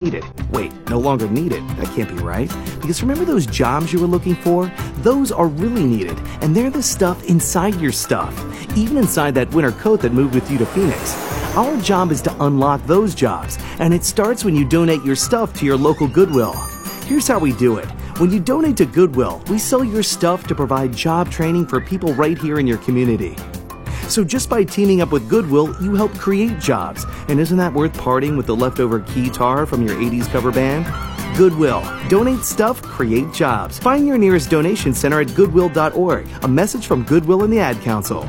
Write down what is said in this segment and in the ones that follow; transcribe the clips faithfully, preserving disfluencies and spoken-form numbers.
needed. Wait, no longer needed. That can't be right. Because remember those jobs you were looking for? Those are really needed, and they're the stuff inside your stuff. Even inside that winter coat that moved with you to Phoenix. Our job is to unlock those jobs, and it starts when you donate your stuff to your local Goodwill. Here's how we do it. When you donate to Goodwill, we sell your stuff to provide job training for people right here in your community. So just by teaming up with Goodwill, you help create jobs. And isn't that worth parting with the leftover keytar from your eighties cover band? Goodwill. Donate stuff, create jobs. Find your nearest donation center at goodwill dot org. A message from Goodwill and the Ad Council.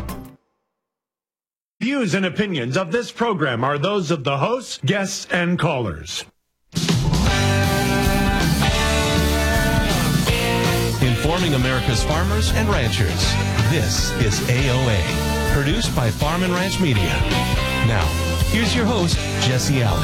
Views and opinions of this program are those of the hosts, guests, and callers. Informing America's farmers and ranchers. This is A O A. Produced by Farm and Ranch Media. Now, here's your host, Jesse Allen.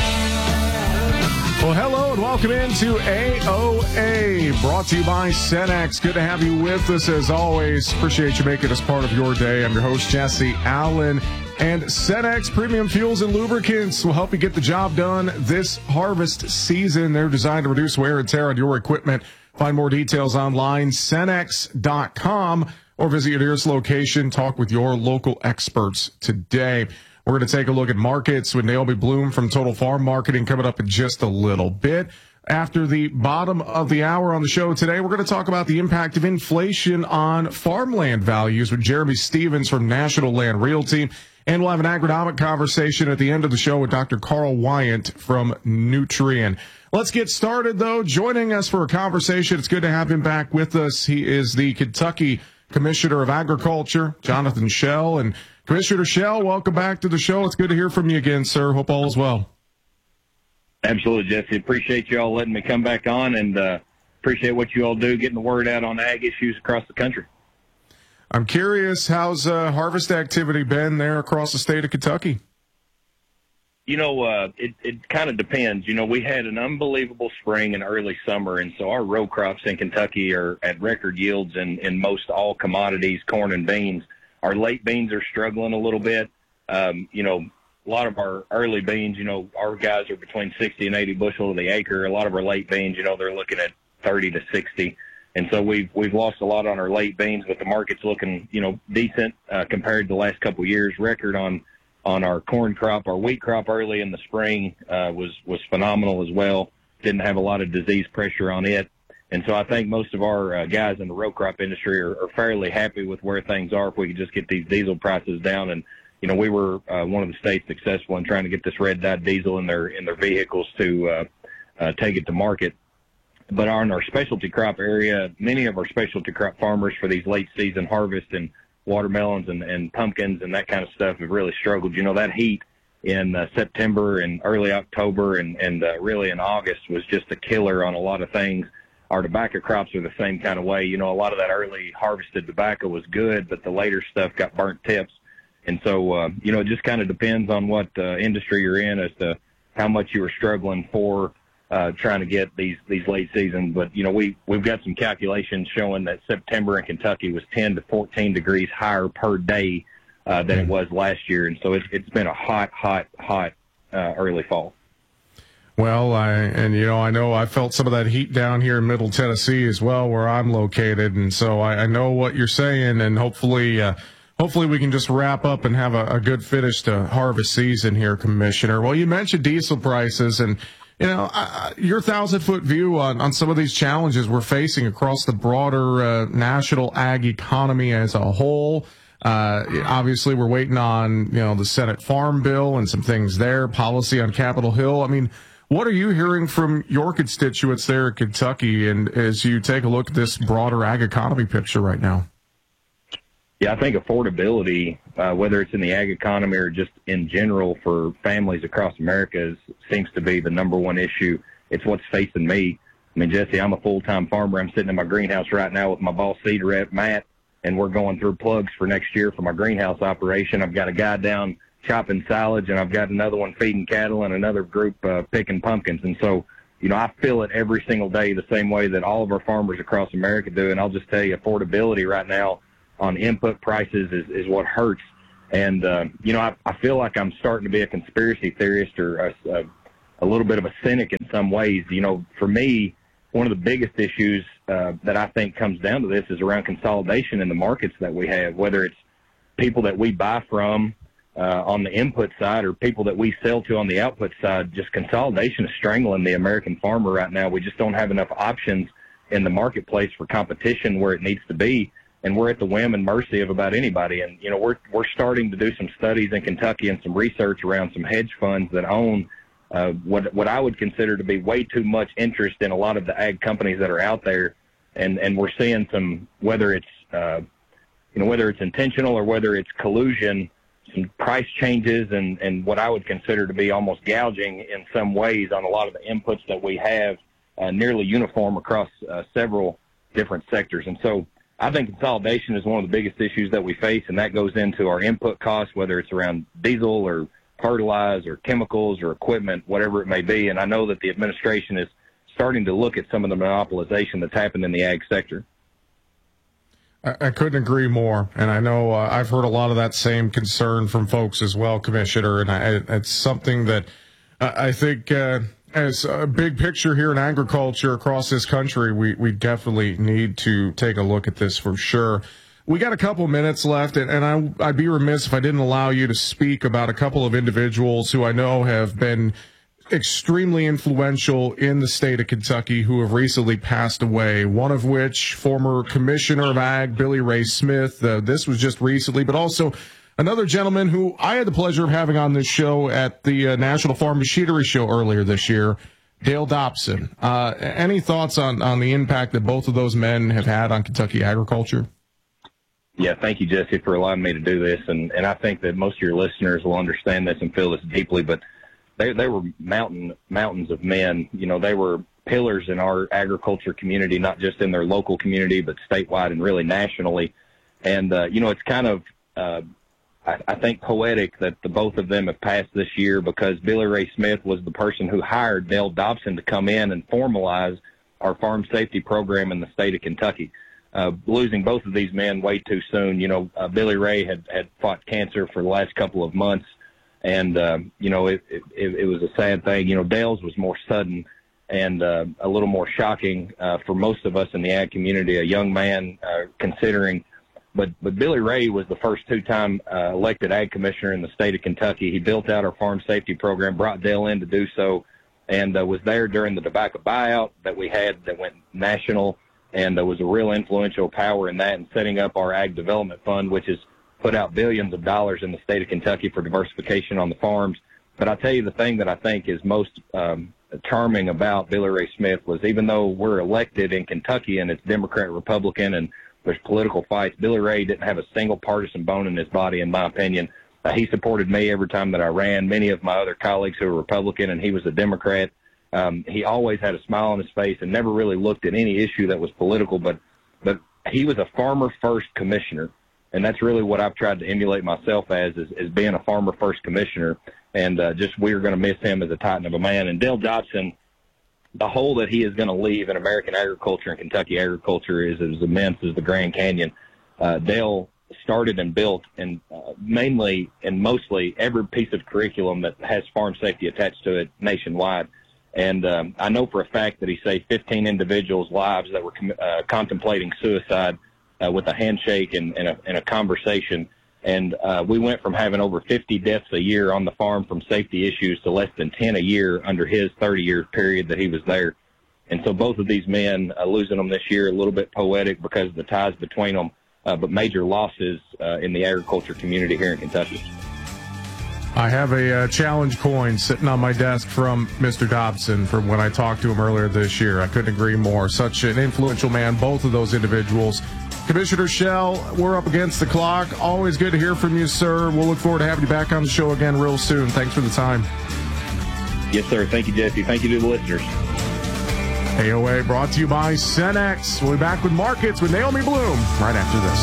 Well, hello and welcome into A O A, brought to you by Cenex. Good to have you with us as always. Appreciate you making us part of your day. I'm your host, Jesse Allen. And Cenex Premium Fuels and Lubricants will help you get the job done this harvest season. They're designed to reduce wear and tear on your equipment. Find more details online, cenex dot com. Or visit your nearest location. Talk with your local experts today. We're going to take a look at markets with Naomi Bloom from Total Farm Marketing coming up in just a little bit. After the bottom of the hour on the show today, we're going to talk about the impact of inflation on farmland values with Jeremy Stevens from National Land Realty. And we'll have an agronomic conversation at the end of the show with Doctor Carl Wyant from Nutrien. Let's get started, though. Joining us for a conversation, it's good to have him back with us. He is the Kentucky Commissioner of Agriculture, Jonathan Shell. And Commissioner Shell, welcome back to the show. It's good to hear from you again, sir. Hope all is well. Absolutely, Jesse. Appreciate you all letting me come back on, and uh, appreciate what you all do, getting the word out on ag issues across the country. I'm curious, how's uh, harvest activity been there across the state of Kentucky? You know, uh, it, it kind of depends. You know, we had an unbelievable spring and early summer, and so our row crops in Kentucky are at record yields in, in most all commodities, corn and beans. Our late beans are struggling a little bit. Um, you know, a lot of our early beans, you know, our guys are between sixty and eighty bushel to the acre. A lot of our late beans, you know, they're looking at thirty to sixty. And so we've we've lost a lot on our late beans, but the market's looking, you know, decent uh, compared to the last couple of years. Record on on our corn crop. Our wheat crop early in the spring uh, was was phenomenal as well. Didn't have a lot of disease pressure on it. And so I think most of our uh, guys in the row crop industry are, are fairly happy with where things are if we could just get these diesel prices down. And, you know, we were uh, one of the states successful in trying to get this red dyed diesel in their in their vehicles to uh, uh, take it to market. But on our specialty crop area, many of our specialty crop farmers for these late season harvest and watermelons and, and pumpkins and that kind of stuff have really struggled. You know, that heat in uh, September and early October and, and uh, really in August was just a killer on a lot of things. Our tobacco crops are the same kind of way. You know, a lot of that early harvested tobacco was good, but the later stuff got burnt tips. And so, uh, you know, it just kind of depends on what uh, industry you're in as to how much you were struggling for uh, trying to get these, these late seasons. But, you know, we, we've got some calculations showing that September in Kentucky was ten to fourteen degrees higher per day uh, than it was last year. And so it's, it's been a hot, hot, hot uh, early fall. Well, I, and you know, I know I felt some of that heat down here in Middle Tennessee as well, where I'm located. And so I, I know what you're saying, and hopefully, uh, hopefully we can just wrap up and have a, a good finish to harvest season here, Commissioner. Well, you mentioned diesel prices, and you know, uh, your thousand foot view on, on some of these challenges we're facing across the broader uh, national ag economy as a whole. Uh, obviously, we're waiting on, you know, the Senate Farm Bill and some things there, policy on Capitol Hill. I mean, what are you hearing from your constituents there in Kentucky, and as you take a look at this broader ag economy picture right now? Yeah, I think affordability, uh, whether it's in the ag economy or just in general for families across America, is, seems to be the number one issue. It's what's facing me. I mean, Jesse, I'm a full-time farmer. I'm sitting in my greenhouse right now with my boss seed rep, Matt, and we're going through plugs for next year for my greenhouse operation. I've got a guy down chopping silage, and I've got another one feeding cattle and another group uh, picking pumpkins. And so, you know, I feel it every single day the same way that all of our farmers across America do. And I'll just tell you, affordability right now on input prices is, is what hurts. And, uh, you know, I, I feel like I'm starting to be a conspiracy theorist or a, a, a little bit of a cynic in some ways. You know, for me, one of the biggest issues uh, that I think comes down to this is around consolidation in the markets that we have, whether it's people that we buy from uh, on the input side or people that we sell to on the output side. Just consolidation is strangling the American farmer right now. We just don't have enough options in the marketplace for competition where it needs to be, and we're at the whim and mercy of about anybody. And, you know, we're we're starting to do some studies in Kentucky and some research around some hedge funds that own uh, what what I would consider to be way too much interest in a lot of the ag companies that are out there. And, and we're seeing some, whether it's, uh, you know, whether it's intentional or whether it's collusion, some price changes and, and what I would consider to be almost gouging in some ways on a lot of the inputs that we have, uh, nearly uniform across uh, several different sectors. And so I think consolidation is one of the biggest issues that we face, and that goes into our input costs, whether it's around diesel or fertilizer or chemicals or equipment, whatever it may be. And I know that the administration is starting to look at some of the monopolization that's happened in the ag sector. I, I couldn't agree more. And I know uh, I've heard a lot of that same concern from folks as well, Commissioner. And I, it's something that uh, I think uh, as a big picture here in agriculture across this country, we, we definitely need to take a look at this for sure. We got a couple minutes left, and, and I, I'd be remiss if I didn't allow you to speak about a couple of individuals who I know have been extremely influential in the state of Kentucky who have recently passed away, one of which former Commissioner of Ag Billy Ray Smith. Uh, this was just recently, but also another gentleman who I had the pleasure of having on this show at the uh, National Farm Machinery Show earlier this year, Dale Dobson. Uh, any thoughts on, on the impact that both of those men have had on Kentucky agriculture? Yeah, thank you, Jesse, for allowing me to do this. And, and I think that most of your listeners will understand this and feel this deeply, but They, they were mountain mountains of men. You know, they were pillars in our agriculture community, not just in their local community, but statewide and really nationally. And, uh, you know, it's kind of, uh, I, I think, poetic that the both of them have passed this year, because Billy Ray Smith was the person who hired Dale Dobson to come in and formalize our farm safety program in the state of Kentucky. Uh, losing both of these men way too soon. You know, uh, Billy Ray had, had fought cancer for the last couple of months. And, uh, you know, it, it, it was a sad thing. You know, Dale's was more sudden and uh, a little more shocking uh, for most of us in the ag community, a young man uh, considering. But, but Billy Ray was the first two-time uh, elected ag commissioner in the state of Kentucky. He built out our farm safety program, brought Dale in to do so, and uh, was there during the tobacco buyout that we had that went national, and uh, was a real influential power in that and setting up our ag development fund, which is put out billions of dollars in the state of Kentucky for diversification on the farms. But I'll tell you the thing that I think is most um, charming about Billy Ray Smith was, even though we're elected in Kentucky and it's Democrat, Republican, and there's political fights, Billy Ray didn't have a single partisan bone in his body, in my opinion. Uh, he supported me every time that I ran, many of my other colleagues who were Republican, and he was a Democrat. Um, he always had a smile on his face and never really looked at any issue that was political, but, but he was a farmer-first commissioner. And that's really what I've tried to emulate myself as, is, is being a farmer-first commissioner. And uh, just we're going to miss him as a titan of a man. And Dale Dobson, the hole that he is going to leave in American agriculture and Kentucky agriculture is as immense as the Grand Canyon. Uh, Dale started and built, and uh, mainly and mostly every piece of curriculum that has farm safety attached to it nationwide. And um, I know for a fact that he saved fifteen individuals' lives that were uh, contemplating suicide Uh, with a handshake and, and, a, and a conversation. And uh, we went from having over fifty deaths a year on the farm from safety issues to less than ten a year under his thirty-year period that he was there. And so both of these men, uh, losing them this year, a little bit poetic because of the ties between them, uh, but major losses uh, in the agriculture community here in Kentucky. I have a uh, challenge coin sitting on my desk from Mister Dobson from when I talked to him earlier this year. I couldn't agree more. Such an influential man, both of those individuals. Commissioner Shell, we're up against the clock. Always good to hear from you, sir. We'll look forward to having you back on the show again real soon. Thanks for the time. Yes, sir. Thank you, Jesse. Thank you to the listeners. A O A brought to you by Cenex. We'll be back with Markets with Naomi Bloom right after this.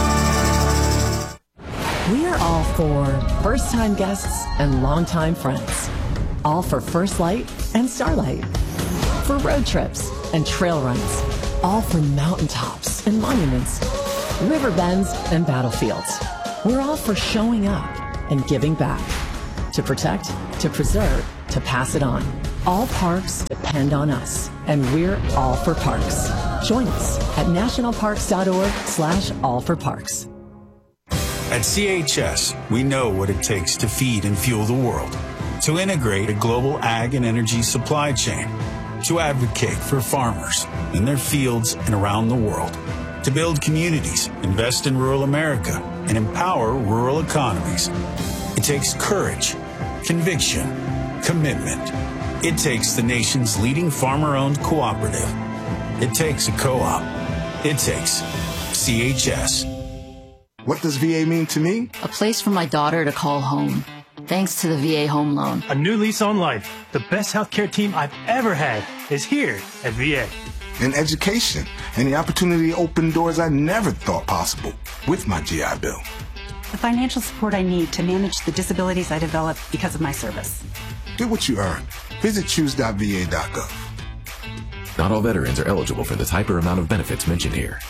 We are all for first-time guests and longtime friends. All for First Light and Starlight. For road trips and trail runs. All for mountaintops and monuments, river bends and battlefields. We're all for showing up and giving back. To protect, to preserve, to pass it on. All parks depend on us, and we're all for parks. Join us at nationalparks.org slash all for parks. At C H S, we know what it takes to feed and fuel the world, to integrate a global ag and energy supply chain, to advocate for farmers in their fields and around the world, to build communities, invest in rural America, and empower rural economies. It takes courage, conviction, commitment. It takes the nation's leading farmer-owned cooperative. It takes a co-op. It takes C H S. What does V A mean to me? A place for my daughter to call home, thanks to the V A Home Loan. A new lease on life. The best healthcare team I've ever had is here at V A. In education, and the opportunity to open doors I never thought possible with my G I Bill. The financial support I need to manage the disabilities I developed because of my service. Get what you earn. Visit choose dot v a dot gov. Not all veterans are eligible for the type or amount of benefits mentioned here.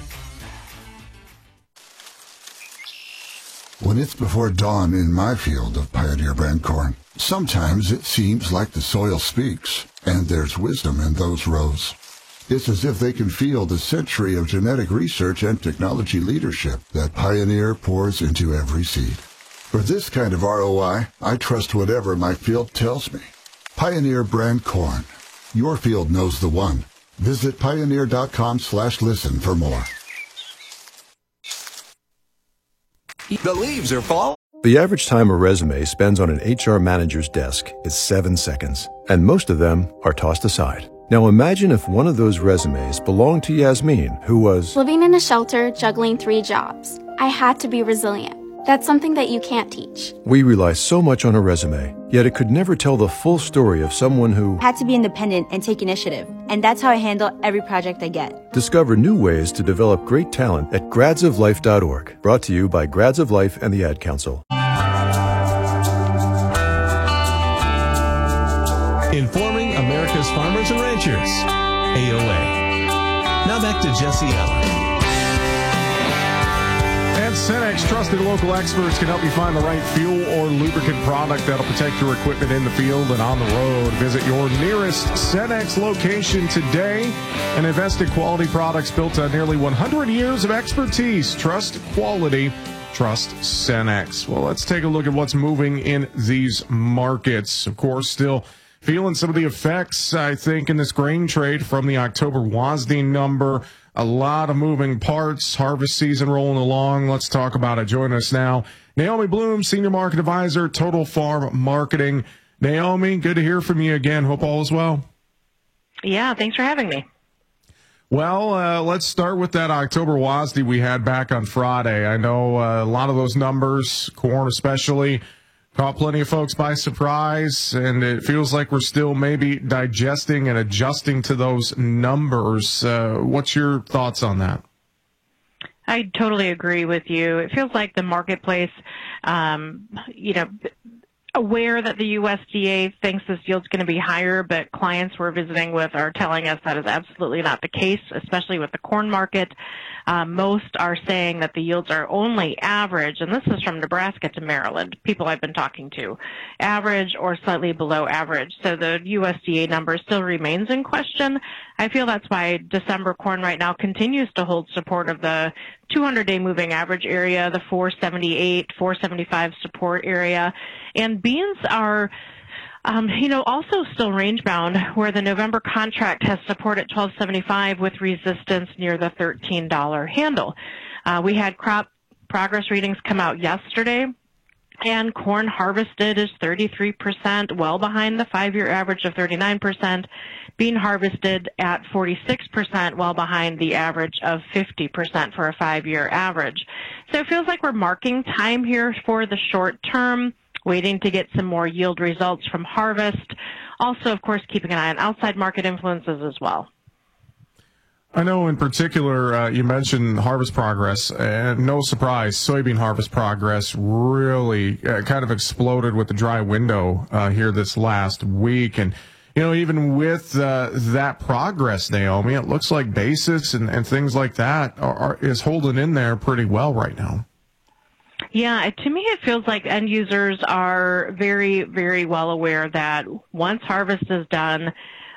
When it's before dawn in my field of Pioneer brand corn, sometimes it seems like the soil speaks, and there's wisdom in those rows. It's as if they can feel the century of genetic research and technology leadership that Pioneer pours into every seed. For this kind of R O I, I trust whatever my field tells me. Pioneer brand corn. Your field knows the one. Visit pioneer.com slash listen for more. The leaves are fall. The average time a resume spends on an H R manager's desk is seven seconds, and most of them are tossed aside. Now imagine if one of those resumes belonged to Yasmin, who was living in a shelter, juggling three jobs. I had to be resilient. That's something that you can't teach. We rely so much on a resume, yet it could never tell the full story of someone who had to be independent and take initiative. And that's how I handle every project I get. Discover new ways to develop great talent at grads of life dot org. Brought to you by Grads of Life and the Ad Council. Informing America's farmers and ranchers. A O A. Now back to Jesse Allen. And Cenex, trusted local experts, can help you find the right fuel or lubricant product that'll protect your equipment in the field and on the road. Visit your nearest Cenex location today and invest in quality products built on nearly one hundred years of expertise. Trust quality. Trust Cenex. Well, let's take a look at what's moving in these markets. Of course, still feeling some of the effects, I think, in this grain trade from the October W A S D number. A lot of moving parts. Harvest season rolling along. Let's talk about it. Join us now, Naomi Bloom, Senior Market Advisor, Total Farm Marketing. Naomi, good to hear from you again. Hope all is well. Yeah, thanks for having me. Well, uh, let's start with that October W A S D we had back on Friday. I know uh, a lot of those numbers, corn especially, caught plenty of folks by surprise, and it feels like we're still maybe digesting and adjusting to those numbers. Uh, what's your thoughts on that? I totally agree with you. It feels like the marketplace, um, you know, aware that the U S D A thinks this yield's going to be higher, but clients we're visiting with are telling us that is absolutely not the case, especially with the corn market. Uh, most are saying that the yields are only average, and this is from Nebraska to Maryland, people I've been talking to, average or slightly below average. So the U S D A number still remains in question. I feel that's why December corn right now continues to hold support of the two hundred day moving average area, the four seventy-eight, four seventy-five support area. And beans are Um, you know, also still range-bound, where the November contract has support at twelve seventy-five with resistance near the thirteen dollar handle. Uh, we had crop progress readings come out yesterday, and corn harvested is thirty-three percent, well behind the five-year average of thirty-nine percent. Bean harvested at forty-six percent, well behind the average of fifty percent for a five-year average. So it feels like we're marking time here for the short term, waiting to get some more yield results from harvest. Also, of course, keeping an eye on outside market influences as well. I know in particular, uh, you mentioned harvest progress, and no surprise, soybean harvest progress really uh, kind of exploded with the dry window uh, here this last week. And, you know, even with uh, that progress, Naomi, it looks like basis and, and things like that are, are, is holding in there pretty well right now. Yeah, to me it feels like end users are very, very well aware that once harvest is done,